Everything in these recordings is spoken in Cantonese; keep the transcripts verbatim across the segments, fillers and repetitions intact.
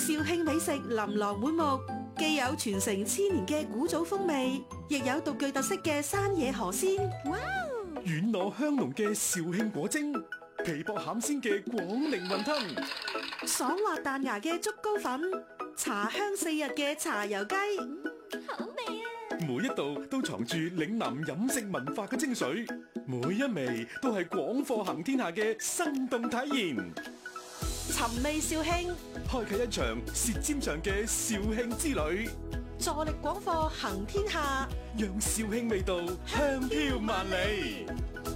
肇慶美食琳琅滿目，既有傳承千年嘅古早風味，亦有獨具特色嘅山野河鮮。 哇！ 軟糯香濃嘅肇慶果蒸，皮薄餡鮮嘅廣寧雲吞， 爽滑彈牙嘅竹糕粉，茶香四溢嘅茶油雞。 好味啊！ 每一道都藏住嶺南飲食文化嘅精髓，每一味都係廣貨行天下嘅生動體驗。 尋味肇慶， 開啟一場舌尖上嘅肇慶之旅， 助力廣貨行天下， 讓肇慶味道香飄萬里。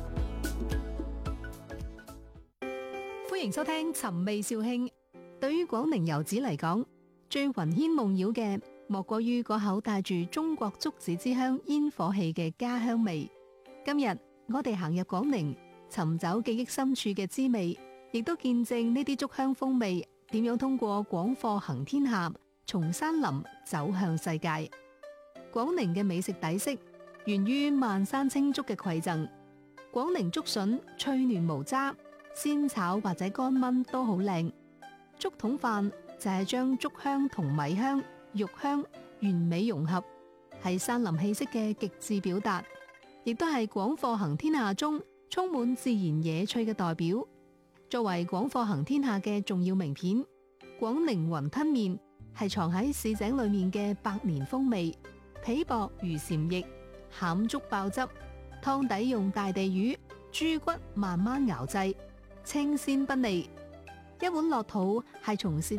歡迎收聽尋味肇慶。對於廣寧遊子嚟講，最魂牽夢繞嘅莫過於嗰口帶住中國竹子之鄉煙火氣嘅家鄉味。今日我哋行入廣寧，尋找記憶深處嘅滋味，亦都見證呢啲竹鄉風味點樣通過廣貨行天下，從山林走向世界。廣寧嘅美食底色源於萬山青竹嘅饋贈。廣寧竹筍脆嫩無渣，鮮炒或者乾炆都好靚。竹筒飯就係將竹香同米香、肉香完美融合，係山林氣息嘅極致表達，亦都係廣貨行天下中充滿自然野趣嘅代表。作為廣貨行天下嘅重要名片，廣寧雲吞麵係藏喺市井裏面嘅百年風味，皮薄如禪液，餡竹爆汁，湯底用大地魚、豬骨慢慢熬製，清鮮不膩，一碗落肚係從舌